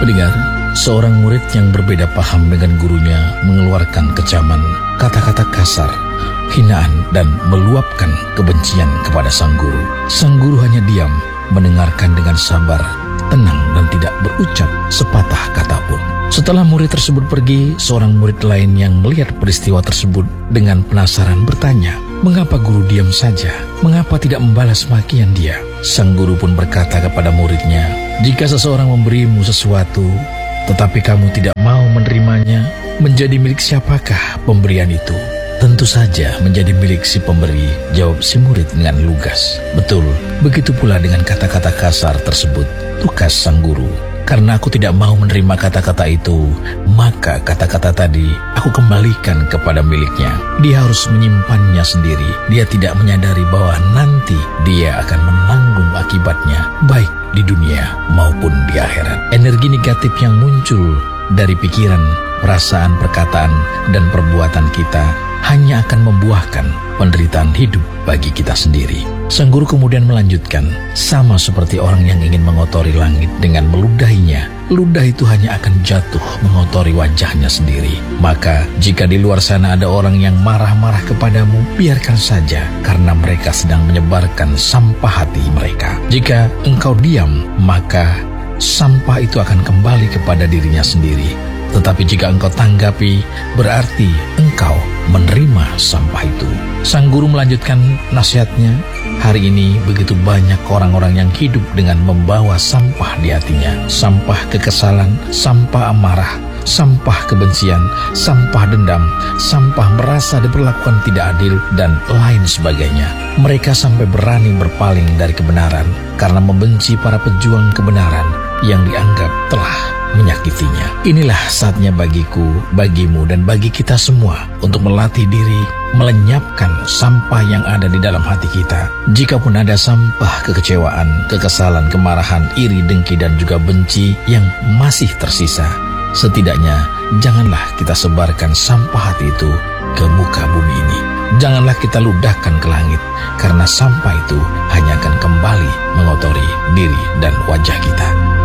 Pendengar, seorang murid yang berbeda paham dengan gurunya mengeluarkan kecaman, kata-kata kasar, hinaan, dan meluapkan kebencian kepada sang guru. Sang guru hanya diam, mendengarkan dengan sabar, tenang, dan tidak berucap sepatah kata pun. Setelah murid tersebut pergi, seorang murid lain yang melihat peristiwa tersebut dengan penasaran bertanya, mengapa guru diam saja? Mengapa tidak membalas makian dia? Sang guru pun berkata kepada muridnya, jika seseorang memberimu sesuatu, tetapi kamu tidak mau menerimanya, menjadi milik siapakah pemberian itu? Tentu saja menjadi milik si pemberi, jawab si murid dengan lugas. Betul, begitu pula dengan kata-kata kasar tersebut, tukas sang guru. Karena aku tidak mau menerima kata-kata itu, maka kata-kata tadi aku kembalikan kepada miliknya. Dia harus menyimpannya sendiri. Dia tidak menyadari bahwa nanti dia akan menanggung akibatnya, baik di dunia maupun di akhirat. Energi negatif yang muncul dari pikiran, perasaan, perkataan, dan perbuatan kita hanya akan membuahkan penderitaan hidup bagi kita sendiri. Sang guru kemudian melanjutkan, sama seperti orang yang ingin mengotori langit dengan meludahinya, ludah itu hanya akan jatuh mengotori wajahnya sendiri. Maka jika di luar sana ada orang yang marah-marah kepadamu, biarkan saja, karena mereka sedang menyebarkan sampah hati mereka. Jika engkau diam, maka sampah itu akan kembali kepada dirinya sendiri. Tetapi jika engkau tanggapi, berarti engkau menerima sampah itu. Sang guru melanjutkan nasihatnya, hari ini begitu banyak orang-orang yang hidup dengan membawa sampah di hatinya. Sampah kekesalan, sampah amarah, sampah kebencian, sampah dendam, sampah merasa diperlakukan tidak adil, dan lain sebagainya. Mereka sampai berani berpaling dari kebenaran karena membenci para pejuang kebenaran yang dianggap telah menyakitinya. Inilah saatnya bagiku, bagimu, dan bagi kita semua untuk melatih diri, melenyapkan sampah yang ada di dalam hati kita. Jikapun ada sampah kekecewaan, kekesalan, kemarahan, iri, dengki, dan juga benci yang masih tersisa, setidaknya janganlah kita sebarkan sampah hati itu ke muka bumi ini. Janganlah kita ludahkan ke langit, karena sampah itu hanya akan kembali mengotori diri dan wajah kita.